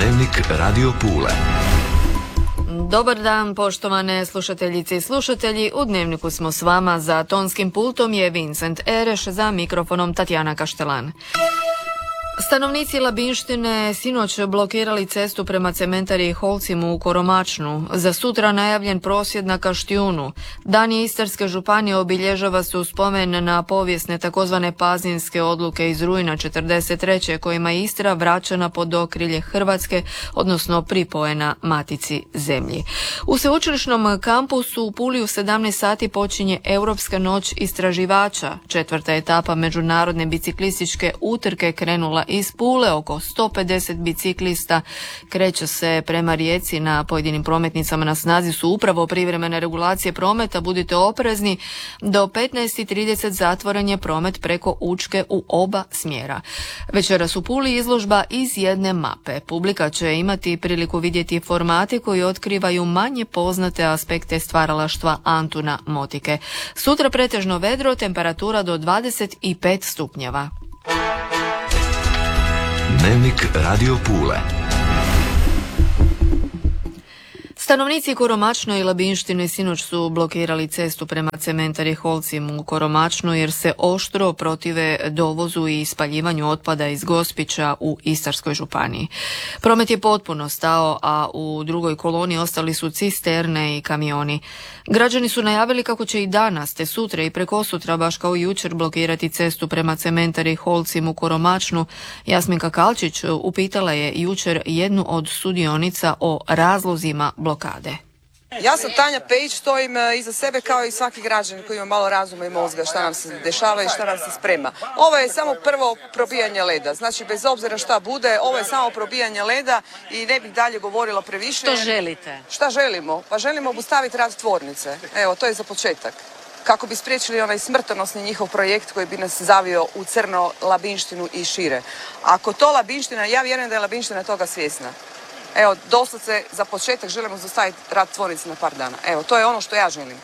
Dnevnik Radio Pule. Dobar dan, poštovane slušateljice i slušatelji. U Dnevniku smo s vama, za tonskim pultom je Vincent Ereš, za mikrofonom Tatjana Kaštelan. Stanovnici Labinštine sinoć blokirali cestu prema cementariji Holcimu u Koromačnu. Za sutra najavljen prosvjed na Kaštijunu. Dan je Istarske županije obilježava se u spomen na povijesne takozvane pazinske odluke iz rujna 1943. kojima je Istra vraćena pod okrilje Hrvatske, odnosno pripojena matici zemlji. U sveučilišnom kampusu u Puli u 17 sati počinje Europska noć istraživača. 4. etapa međunarodne biciklističke utrke krenula iz Pule. Oko 150 biciklista kreće se prema Rijeci. Na pojedinim prometnicama na snazi su upravo privremene regulacije prometa. Budite oprezni. Do 15:30 zatvoren je promet preko Učke u oba smjera. Večeras u Puli izložba iz jedne mape. Publika će imati priliku vidjeti formate koji otkrivaju manje poznate aspekte stvaralaštva Antuna Motike. Sutra pretežno vedro, temperatura do 25 stupnjeva. Dnevnik Radio Pule. Stanovnici Koromačna i Labinštine sinoć su blokirali cestu prema cementari Holcim u Koromačnu jer se oštro protive dovozu i spaljivanju otpada iz Gospića u Istarskoj županiji. Promet je potpuno stao, a u drugoj koloni ostali su cisterne i kamioni. Građani su najavili kako će i danas, te sutra i prekosutra, baš kao i jučer, blokirati cestu prema cementari Holcim u Koromačnu. Jasminka Kalčić upitala je jučer jednu od sudionica o razlozima blokade. Ja sam Tanja Pejić, stojim iza sebe kao i svaki građanin koji ima malo razuma i mozga šta nam se dešava i šta nam se sprema. Ovo je samo prvo probijanje leda, znači bez obzira šta bude, ovo je samo probijanje leda i ne bih dalje govorila previše. Što želite? Šta želimo? Pa želimo obustaviti rad tvornice, evo to je za početak. Kako bi spriječili onaj smrtonosni njihov projekt koji bi nas zavio u crno Labinštinu i šire. Ako to Labinština, ja vjerujem da je Labinština toga svjesna. Evo, doslovce za početak želimo zaustaviti rad tvornice na par dana. Evo, to je ono što ja želim.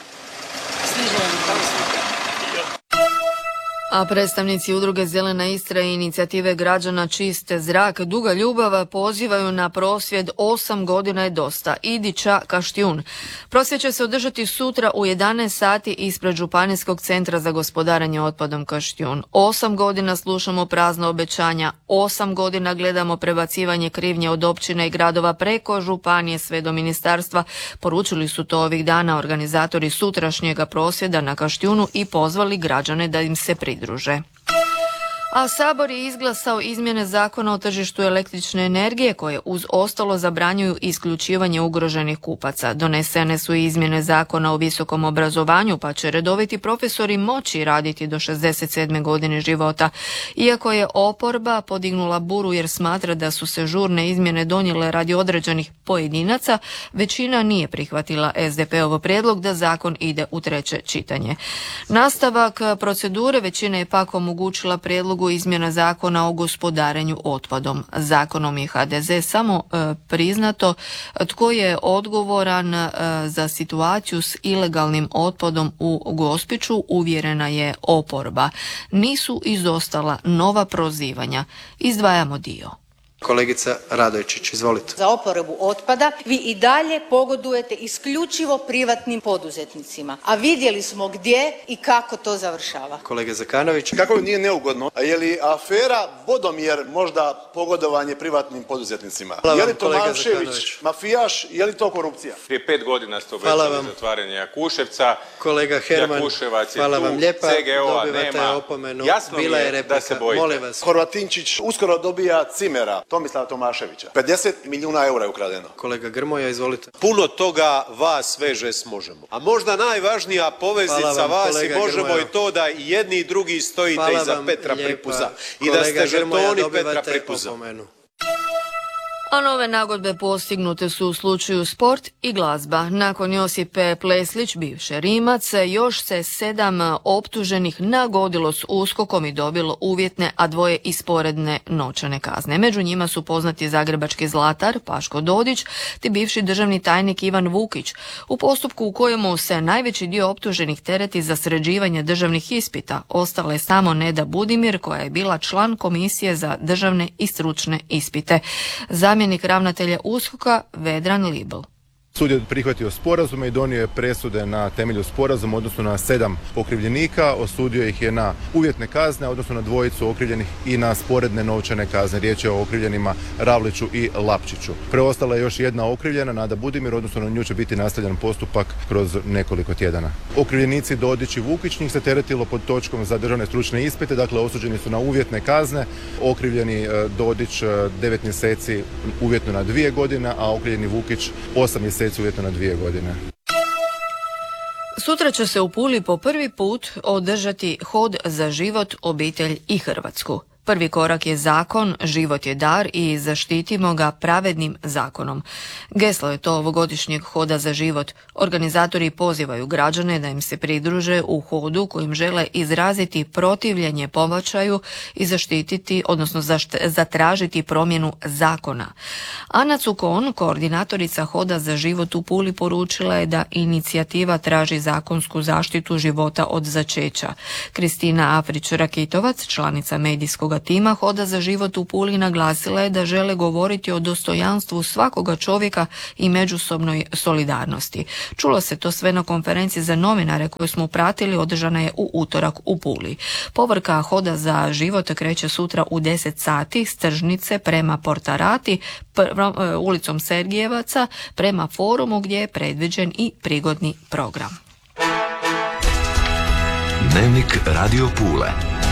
A predstavnici udruge Zelena Istra i inicijative građana Čiste zrak Duga ljubav pozivaju na prosvjed 8 godina je dosta. Idića Kaštijun. Prosvjed će se održati sutra u 11 sati ispred Županijskog centra za gospodarenje otpadom Kaštijun. 8 godina slušamo prazna obećanja, 8 godina gledamo prebacivanje krivnje od općine i gradova preko županije sve do ministarstva. Poručili su to ovih dana organizatori sutrašnjega prosvjeda na Kaštijunu i pozvali građane da im se pridruže. A Sabor je izglasao izmjene zakona o tržištu električne energije koje uz ostalo zabranjuju isključivanje ugroženih kupaca. Donesene su i izmjene zakona o visokom obrazovanju, pa će redoviti profesori moći raditi do 67. godine života. Iako je oporba podignula buru jer smatra da su se žurne izmjene donijele radi određenih pojedinaca, većina nije prihvatila SDP-ov prijedlog da zakon ide u treće čitanje. Nastavak procedure većina je pak omogućila prijedlogu izmjena zakona o gospodarenju otpadom. Zakonom je HDZ samo priznato tko je odgovoran za situaciju s ilegalnim otpadom u Gospiću, uvjerena je oporba. Nisu izostala nova prozivanja. Izdvajamo dio. Kolegica Radojčić, izvolite. Za oporabu otpada vi i dalje pogodujete isključivo privatnim poduzetnicima, a vidjeli smo gdje i kako to završava. Kolega Zekanović. Kako mi nije neugodno? A je li afera Vodomjer možda pogodovanje privatnim poduzetnicima? Je li to Tomašević mafijaš, je li to korupcija? Prije 5 godina ste obećali zatvaranje Jakuševca. Kolega Herman, Jakuševac je hvala tu, vam lijepa, CGO-a dobivate nema. opomenu. Jasno Bila mi je je replika, da se bojite. molim vas. Horvatinčić uskoro dobija Cimera, Tomislava Tomaševića. 50 milijuna eura je ukradeno. Kolega Grmoja, izvolite. Puno toga vas veže s Možemo. A možda najvažnija poveznica vas i Možemo je to da i jedni i drugi stojite iza Petra Pripuza. I da ste žetoni Petra Pripuza. A nove nagodbe postignute su u slučaju sport i glazba. Nakon Josipe Pleslić, bivše Rimac, još se 7 optuženih nagodilo s USKOK-om i dobilo uvjetne, a 2 i sporedne novčane kazne. Među njima su poznati zagrebački zlatar Paško Dodić te bivši državni tajnik Ivan Vukić. U postupku u kojemu se najveći dio optuženih tereti za sređivanje državnih ispita, ostala je samo Neda Budimir koja je bila član komisije za državne i stručne ispite. zamjenik ravnatelja USKOK-a Vedran Libl. Sud je prihvatio sporazume i donio je presude na temelju sporazuma, odnosno na 7 okrivljenika, osudio ih je na uvjetne kazne, odnosno na dvojicu okrivljenih i na sporedne novčane kazne. Riječ je o okrivljenima Ravliću i Lapčiću. Preostala je još jedna okrivljena, Nada Budimir, odnosno na nju će biti nastavljen postupak kroz nekoliko tjedana. Okrivljenici Dodić i Vukić, njih se teretilo pod točkom za državne stručne ispite, dakle osuđeni su na uvjetne kazne. Okrivljeni Dodić 9 mjeseci uvjetno na 2 godine, a okrivljeni Vukić 8 mjeseci uvjetno na 2 godine. Sutra će se u Puli po prvi put održati hod za život, obitelj i Hrvatsku. Prvi korak je zakon, život je dar i zaštitimo ga pravednim zakonom. Geslo je to ovogodišnjeg hoda za život. Organizatori pozivaju građane da im se pridruže u hodu kojim žele izraziti protivljenje pobačaju i zaštititi, odnosno zatražiti promjenu zakona. Ana Cukon, koordinatorica hoda za život u Puli, poručila je da inicijativa traži zakonsku zaštitu života od začeća. Kristina Afrić-Rakitovac, članica medijskog tima hoda za život u Puli, naglasila je da žele govoriti o dostojanstvu svakoga čovjeka i međusobnoj solidarnosti. Čulo se to sve na konferenciji za novinare koju smo pratili, održana je u utorak u Puli. Povorka hoda za život kreće sutra u 10 sati s tržnice prema Portarati, ulicom Sergijevaca prema forumu gdje je predviđen i prigodni program. Dnevnik Radio Pule.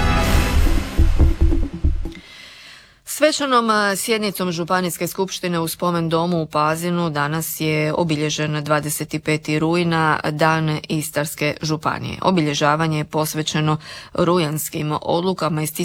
Svečanom sjednicom Županijske skupštine u Spomen domu u Pazinu danas je obilježen 25. rujna, Dan Istarske županije. Obilježavanje je posvećeno rujanskim odlukama iz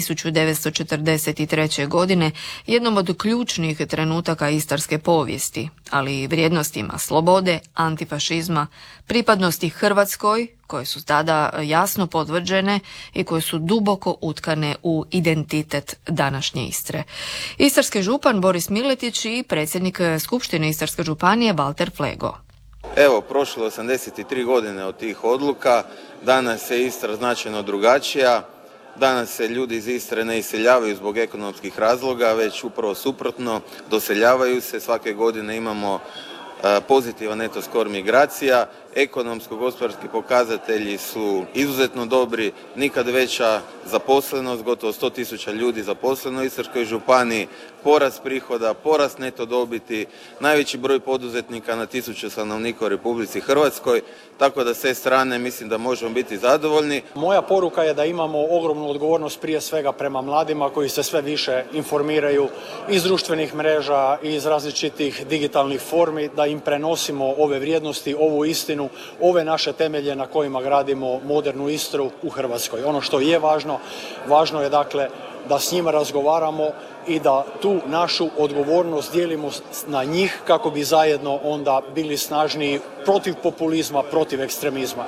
1943. godine, jednom od ključnih trenutaka istarske povijesti, ali i vrijednostima slobode, antifašizma, pripadnosti Hrvatskoj, koje su tada jasno potvrđene i koje su duboko utkane u identitet današnje Istre. Istarski župan Boris Miletić i predsjednik Skupštine Istarske županije Valter Flego. Evo, prošlo 83 godine od tih odluka, danas je Istra značajno drugačija, danas se ljudi iz Istre ne iseljavaju zbog ekonomskih razloga, već upravo suprotno, doseljavaju se, svake godine imamo pozitivan neto skor migracija, ekonomsko-gospodarski pokazatelji su izuzetno dobri, nikad veća zaposlenost, gotovo 100.000 ljudi zaposleno u Istarskoj županiji, porast prihoda, porast neto dobiti, najveći broj poduzetnika na 1000 stanovnika u Republici Hrvatskoj, tako da s te strane mislim da možemo biti zadovoljni. Moja poruka je da imamo ogromnu odgovornost prije svega prema mladima koji se sve više informiraju iz društvenih mreža i iz različitih digitalnih formi, da im prenosimo ove vrijednosti, ovu istinu, ove naše temelje na kojima gradimo modernu Istru u Hrvatskoj. Ono što je važno je dakle da s njima razgovaramo i da tu našu odgovornost dijelimo na njih kako bi zajedno onda bili snažniji protiv populizma, protiv ekstremizma.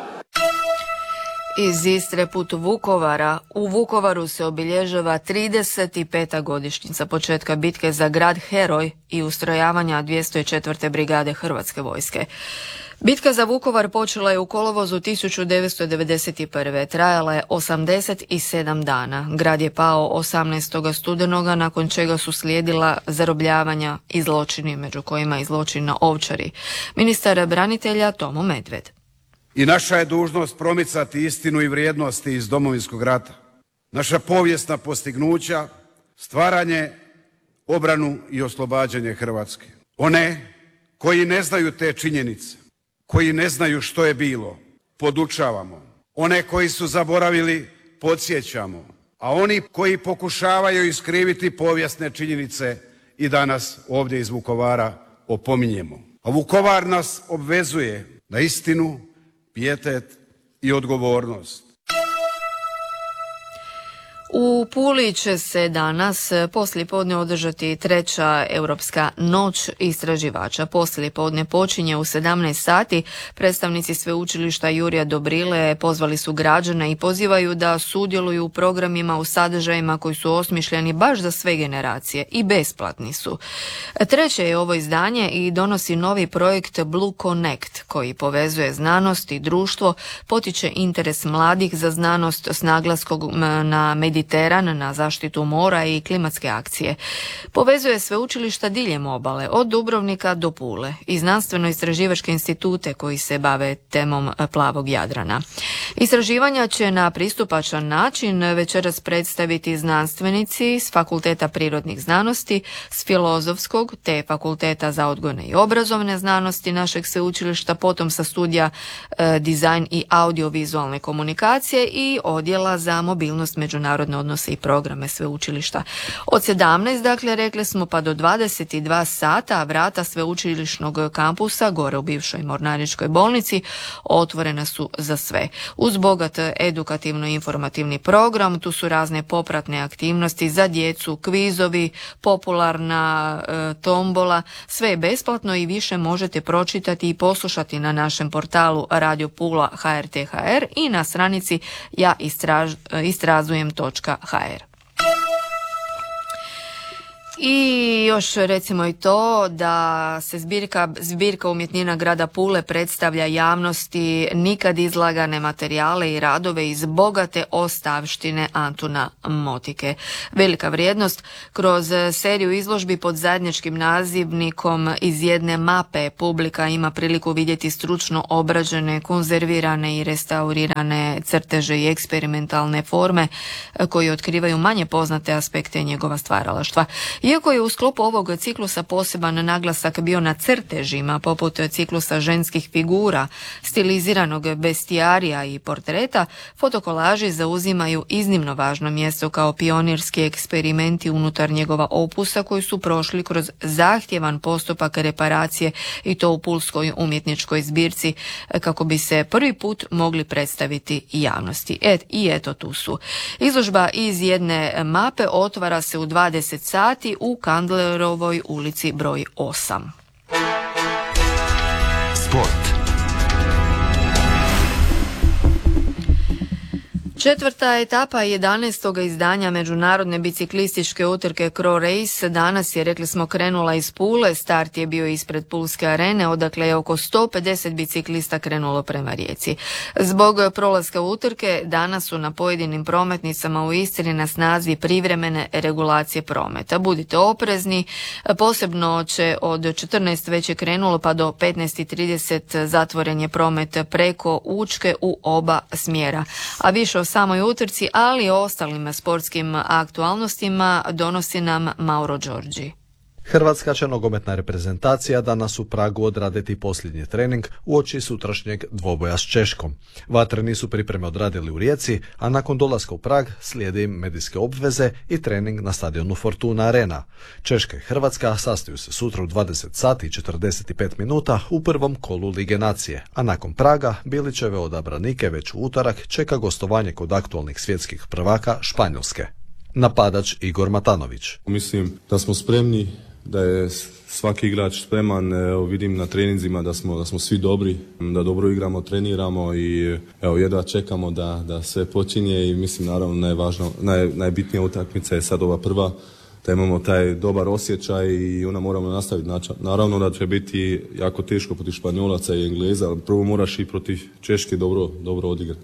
Iz Istre put Vukovara. U Vukovaru se obilježava 35. godišnjica početka bitke za grad Heroj i ustrojavanja 204. brigade Hrvatske vojske. Bitka za Vukovar počela je u kolovozu 1991. Trajala je 87 dana. Grad je pao 18. studenoga, nakon čega su slijedila zarobljavanja i zločini, među kojima i zločin na Ovčari. Ministar branitelja Tomo Medved. I naša je dužnost promicati istinu i vrijednosti iz Domovinskog rata. Naša povijesna postignuća, stvaranje, obranu i oslobađanje Hrvatske. One koji ne znaju te činjenice, koji ne znaju što je bilo, podučavamo. One koji su zaboravili, podsjećamo. A oni koji pokušavaju iskriviti povijesne činjenice i danas ovdje iz Vukovara opominjemo. A Vukovar nas obvezuje na istinu, pijetet i odgovornost. U Puli će se danas poslijepodne održati 3. Europska noć istraživača. Poslijepodne počinje u 17 sati. Predstavnici sveučilišta Jurija Dobrile pozvali su građane i pozivaju da sudjeluju u programima, u sadržajima koji su osmišljeni baš za sve generacije i besplatni su. Treće je ovo izdanje i donosi novi projekt Blue Connect koji povezuje znanost i društvo, potiče interes mladih za znanost s naglaskom na medicinu Mediteran na zaštitu mora i klimatske akcije. Povezuje sveučilišta diljem obale, od Dubrovnika do Pule i znanstveno-istraživačke institute koji se bave temom plavog Jadrana. Istraživanja će na pristupačan način večeras predstaviti znanstvenici s Fakulteta prirodnih znanosti, s Filozofskog te Fakulteta za odgojne i obrazovne znanosti našeg sveučilišta, potom sa studija dizajn i audiovizualne komunikacije i odjela za mobilnost, međunarodne odnose i programe sveučilišta. Od 17, dakle, rekli smo, pa do 22 sata, a vrata sveučilišnog kampusa gore u bivšoj Mornaričkoj bolnici otvorena su za sve. Uz bogat edukativno-informativni program, tu su razne popratne aktivnosti za djecu, kvizovi, popularna tombola, sve je besplatno i više možete pročitati i poslušati na našem portalu Radio Pula HRT.hr i na stranici jaistrazujem.hr. I još recimo i to da se zbirka umjetnina grada Pule predstavlja javnosti nikad izlagane materijale i radove iz bogate ostavštine Antuna Motike. Velika vrijednost kroz seriju izložbi pod zajedničkim nazivnikom Iz jedne mape publika ima priliku vidjeti stručno obrađene, konzervirane i restaurirane crteže i eksperimentalne forme koji otkrivaju manje poznate aspekte njegova stvaralaštva. Iako je u sklopu ovog ciklusa poseban naglasak bio na crtežima, poput ciklusa ženskih figura, stiliziranog bestijarija i portreta, fotokolaži zauzimaju iznimno važno mjesto kao pionirski eksperimenti unutar njegova opusa koji su prošli kroz zahtjevan postupak reparacije i to u pulskoj umjetničkoj zbirci kako bi se prvi put mogli predstaviti javnosti. I eto tu su. Izložba Iz jedne mape otvara se u 20 sati u Kandlerovoj ulici broj 8. Sport. Četvrta etapa 11. izdanja međunarodne biciklističke utrke Cro Race danas je, rekli smo, krenula iz Pule. Start je bio ispred Pulske arene, odakle je oko 150 biciklista krenulo prema Rijeci. Zbog prolaska utrke danas su na pojedinim prometnicama u Istri na snazi privremene regulacije prometa. Budite oprezni, posebno će od 14 već je krenulo pa do 15:30 zatvoren je promet preko Učke u oba smjera. A više o samoj utrci, ali i o ostalim sportskim aktualnostima donosi nam Mauro Đorđi. Hrvatska će nogometna reprezentacija danas u Pragu odraditi posljednji trening uoči sutrašnjeg dvoboja s Češkom. Vatreni su pripreme odradili u Rijeci, a nakon dolaska u Prag slijede im medijske obveze i trening na stadionu Fortuna Arena. Češka i Hrvatska sastaju se sutra u 20 sati i 45 minuta u prvom kolu Lige nacije, a nakon Praga Bilićeve odabranike već u utorak čeka gostovanje kod aktualnih svjetskih prvaka Španjolske. Napadač Igor Matanović. Mislim da smo spremni, da je svaki igrač spreman. Evo, vidim na treninzima da smo svi dobri, da dobro igramo, treniramo i evo jedva čekamo da sve počinje i mislim naravno najbitnija utakmica je sad ova prva, da imamo taj dobar osjećaj i ona moramo nastaviti. Naravno da će biti jako teško protiv Španjolaca i Engleza, ali prvo moraš i protiv Češke dobro odigrati.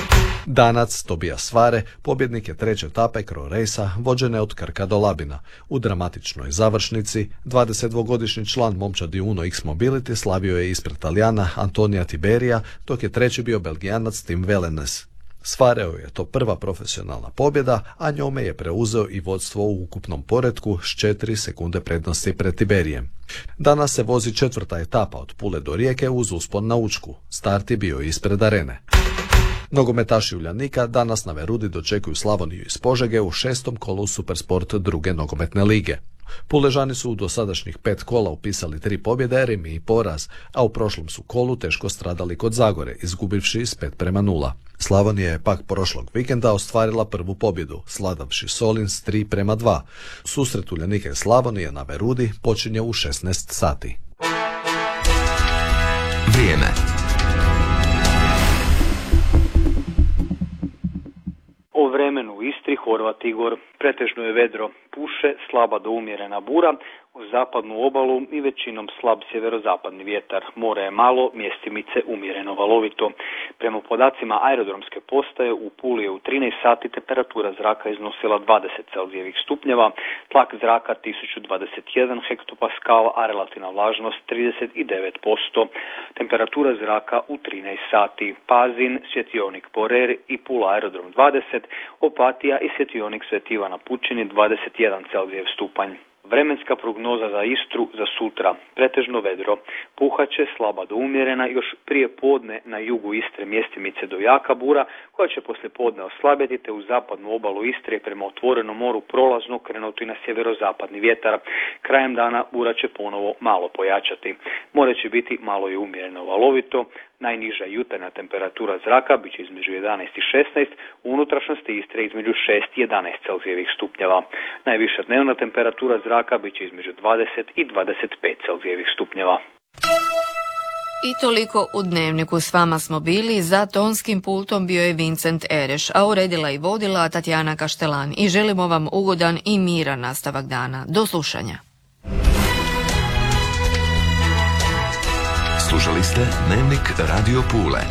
Danac Tobias Svare, pobjednik je treće etape Cro Racea vođene od Krka do Labina. U dramatičnoj završnici 22-godišnji član momčadi Uno X Mobility slavio je ispred Talijana Antonija Tiberija, dok je treći bio Belgijanac Tim Wellens. Svareo je to prva profesionalna pobjeda, a njome je preuzeo i vodstvo u ukupnom poretku s 4 sekunde prednosti pred Tiberijem. Danas se vozi četvrta etapa od Pule do Rijeke uz uspon na Učku. Start je bio ispred arene. Nogometaši Uljanika danas na Verudi dočekuju Slavoniju iz Požege u 6. kolu Supersport druge nogometne lige. Puležani su u dosadašnjih 5 kola upisali 3 pobjede, remi i poraz, a u prošlom su kolu teško stradali kod Zagore, izgubivši s 5:0. Slavonija je pak prošlog vikenda ostvarila prvu pobjedu, sladavši Solin s 3:2. Susret Uljanika i Slavonije na Verudi počinje u 16 sati. Vrijeme. U vremenu u Istri, Horvat Igor. Pretežno je vedro, puše, slaba do umjerena bura, uz zapadnu obalu i većinom slab sjeverozapadni vjetar. More je malo, mjestimice umjereno valovito. Prema podacima aerodromske postaje u Puli je u 13 sati temperatura zraka iznosila 20 Celzijevih stupnjeva, tlak zraka 1021 hektopaskal, a relativna vlažnost 39%. Temperatura zraka u 13 sati. Pazin, svjetionik Porer i Pula aerodrom 20, Opatija i svjetionik Sveti Ivan na Pučini 21 Celzijev stupanj. Vremenska prognoza za Istru za sutra. Pretežno vedro. Puhaće slaba do umjerena još prije podne na jugu Istre mjestimice do jaka bura, koja će poslije podne oslabiti, te u zapadnu obalu Istre prema otvorenom moru prolazno krenuti na sjeverozapadni vjetar. Krajem dana bura će ponovo malo pojačati. More će biti malo i umjereno valovito. Najniža jutarnja temperatura zraka bit će između 11 i 16, u unutrašnjosti Istre između 6 i 11 Celzijevih stupnjeva. Najviša dnevna temperatura zraka bit će između 20 i 25 Celzijevih stupnjeva. I toliko u Dnevniku. S vama smo bili, za tonskim pultom bio je Vincent Ereš, a uredila i vodila Tatjana Kaštelan. I želimo vam ugodan i miran nastavak dana. Do slušanja. Slušali ste Dnevnik Radio Pule.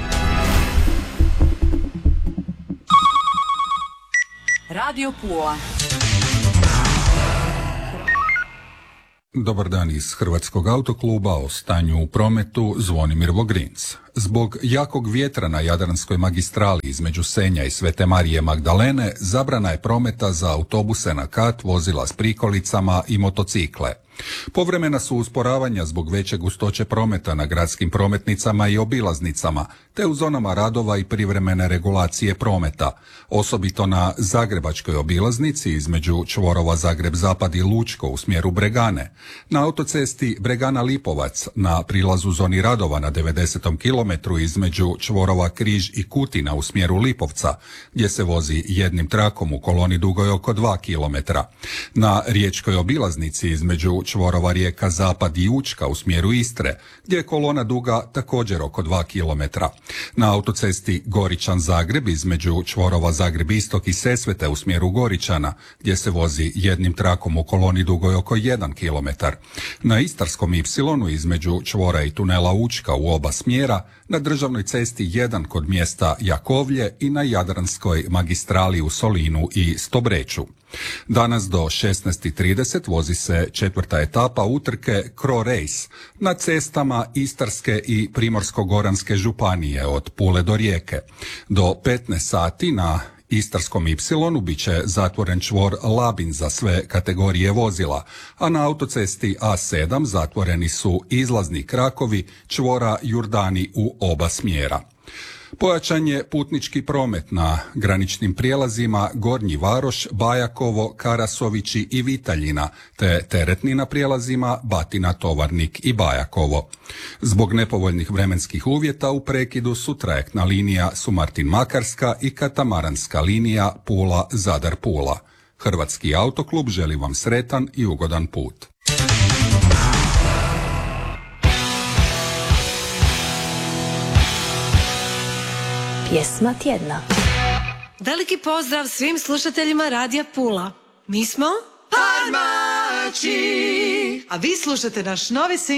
Radio Pula. Dobar dan iz Hrvatskog autokluba, o stanju u prometu Zvonimir Vogrinc. Zbog jakog vjetra na Jadranskoj magistrali između Senja i Svete Marije Magdalene zabrana je prometa za autobuse na kat, vozila s prikolicama i motocikle. Povremena su usporavanja zbog veće gustoće prometa na gradskim prometnicama i obilaznicama, te u zonama radova i privremene regulacije prometa, osobito na Zagrebačkoj obilaznici između čvorova Zagreb-Zapad i Lučko u smjeru Bregane, na autocesti Bregana-Lipovac, na prilazu zoni radova na 90. kilometru između čvorova Križ i Kutina u smjeru Lipovca, gdje se vozi jednim trakom u koloni dugoj oko 2 kilometra, na Riječkoj obilaznici između čvorova Rijeka Zapad i Učka u smjeru Istre, gdje je kolona duga također oko 2 km. Na autocesti Goričan-Zagreb između čvorova Zagreb Istok i Sesvete u smjeru Goričana, gdje se vozi jednim trakom u koloni dugoj oko 1 km. Na Istarskom Ipsilonu između čvora i tunela Učka u oba smjera, na državnoj cesti 1 kod mjesta Jakovlje i na Jadranskoj magistrali u Solinu i Stobreću. Danas do 16:30 vozi se 4. etapa utrke Cro Race na cestama Istarske i Primorsko-goranske županije od Pule do Rijeke. Do 15 sati na Istarskom Ipsilonu bit će zatvoren čvor Labin za sve kategorije vozila, a na autocesti A7 zatvoreni su izlazni krakovi čvora Jurdani u oba smjera. Pojačan je putnički promet na graničnim prijelazima Gornji Varoš, Bajakovo, Karasovići i Vitaljina, te teretni na prijelazima Batina, Tovarnik i Bajakovo. Zbog nepovoljnih vremenskih uvjeta u prekidu su trajektna linija Sumartin-Makarska i katamaranska linija Pula-Zadar-Pula. Hrvatski autoklub želi vam sretan i ugodan put. Pjesma tjedna. Veliki pozdrav svim slušateljima Radija Pula. Mi smo Parmači, a vi slušate naš novi singl